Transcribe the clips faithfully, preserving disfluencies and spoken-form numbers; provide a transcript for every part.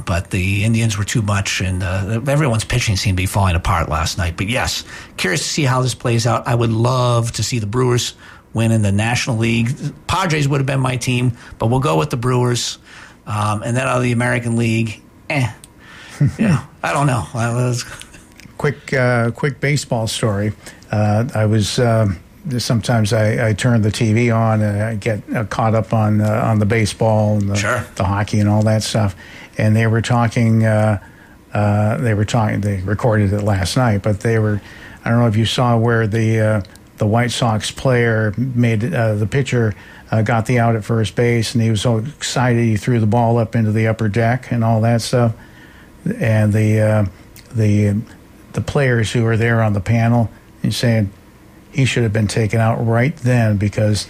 but the Indians were too much, and uh, everyone's pitching seemed to be falling apart last night. But yes, curious to see how this plays out. I would love to see the Brewers win in the National League. Padres would have been my team, but we'll go with the Brewers. Um, and then out of the American League, eh. Yeah, I don't know. Was... Quick, uh, quick baseball story. Uh, I was uh, sometimes I, I turn the T V on and I get uh, caught up on uh, on the baseball and the, sure. the hockey and all that stuff. And they were talking. Uh, uh, they were talking. They recorded it last night, but they were. I don't know if you saw where the uh, the White Sox player made uh, the pitcher. Uh, got the out at first base, and he was so excited he threw the ball up into the upper deck and all that stuff. And the uh, the the players who were there on the panel, he's saying he should have been taken out right then because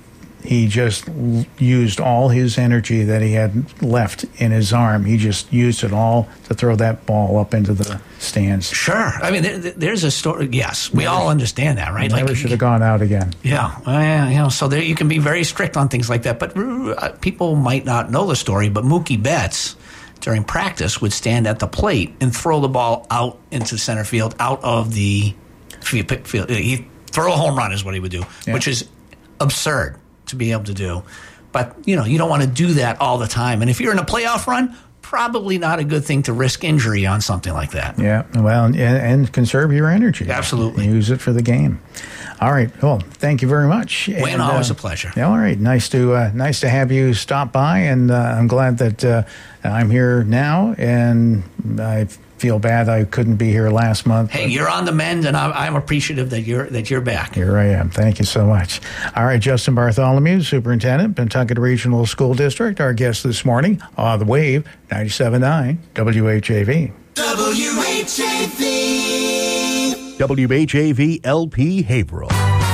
he just l- used all his energy that he had left in his arm. He just used it all to throw that ball up into the stands. Sure. I mean, there, there's a story. Yes, we all understand that, right? Never like, should have gone out again. Yeah. Uh, you know, so there, you can be very strict on things like that. But uh, people might not know the story, but Mookie Betts, during practice, would stand at the plate and throw the ball out into center field, out of the field. He'd throw a home run is what he would do, yeah. Which is absurd to be able to do. But, you know, you don't want to do that all the time. And if you're in a playoff run, probably not a good thing to risk injury on something like that. Yeah, well, and, and conserve your energy. Absolutely. Use it for the game. All right. Well, thank you very much. Wayne, and, always uh, a pleasure. All right. Nice to uh, nice to have you stop by, and uh, I'm glad that uh, I'm here now, and I feel bad I couldn't be here last month. Hey, you're on the mend, and I'm, I'm appreciative that you're that you're back. Here I am. Thank you so much. All right, Justin Bartholomew, Superintendent, Pentucket Regional School District, our guest this morning on The Wave, ninety-seven point nine W H A V. W H A V. W H A V L P Haverhill.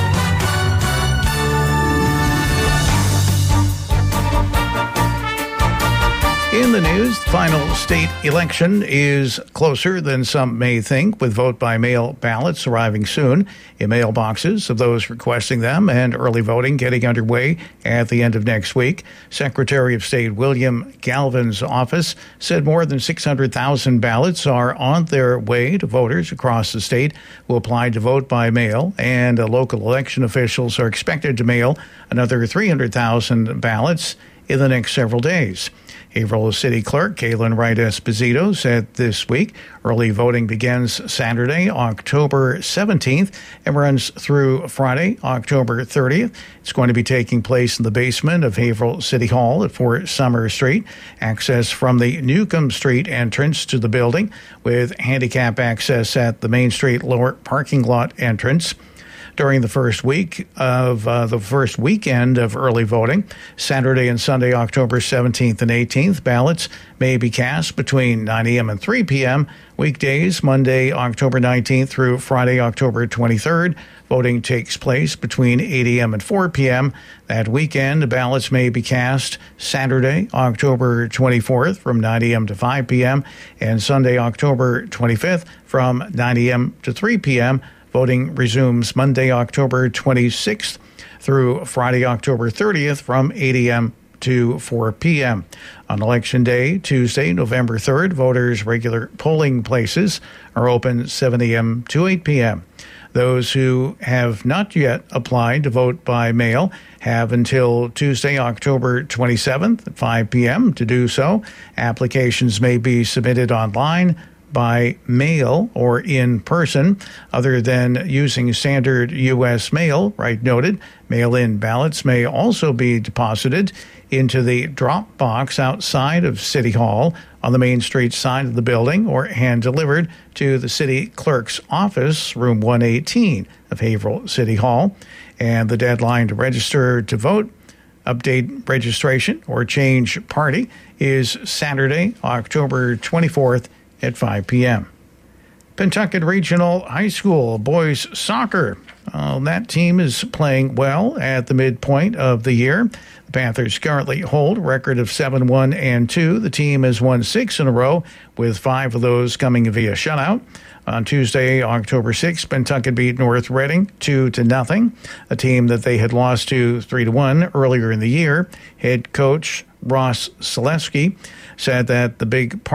In the news, the final state election is closer than some may think, with vote-by-mail ballots arriving soon in mailboxes of those requesting them, and early voting getting underway at the end of next week. Secretary of State William Galvin's office said more than six hundred thousand ballots are on their way to voters across the state who applied to vote by mail, and uh, local election officials are expected to mail another three hundred thousand ballots in the next several days. Haverhill City Clerk Kaylin Wright Esposito said this week early voting begins Saturday, October seventeenth, and runs through Friday, October thirtieth. It's going to be taking place in the basement of Haverhill City Hall at four Summer Street. Access from the Newcomb Street entrance to the building, with handicap access at the Main Street lower parking lot entrance. During the first week of uh, the first weekend of early voting, Saturday and Sunday, October seventeenth and eighteenth, ballots may be cast between nine a.m. and three p.m. Weekdays, Monday, October nineteenth through Friday, October twenty-third. Voting takes place between eight a.m. and four p.m. That weekend, ballots may be cast Saturday, October twenty-fourth from nine a.m. to five p.m. and Sunday, October twenty-fifth from nine a.m. to three p.m. Voting resumes Monday, October twenty-sixth through Friday, October thirtieth from eight a.m. to four p.m. On Election Day, Tuesday, November third, voters' regular polling places are open seven a.m. to eight p.m. Those who have not yet applied to vote by mail have until Tuesday, October twenty-seventh at five p.m. to do so. Applications may be submitted online, by mail, or in person. Other than using standard U S mail, Wright noted, mail-in ballots may also be deposited into the drop box outside of City Hall on the Main Street side of the building, or hand-delivered to the city clerk's office, room one eighteen of Haverhill City Hall. And the deadline to register to vote, update registration, or change party is Saturday, October twenty-fourth at five p.m. Pentucket Regional High School boys soccer. Uh, that team is playing well at the midpoint of the year. The Panthers currently hold a record of seven one and two. The team has won six in a row, with five of those coming via shutout. On Tuesday, October sixth, Pentucket beat North Reading two to nothing, a team that they had lost to three to one earlier in the year. Head coach Ross Selesky said that the big part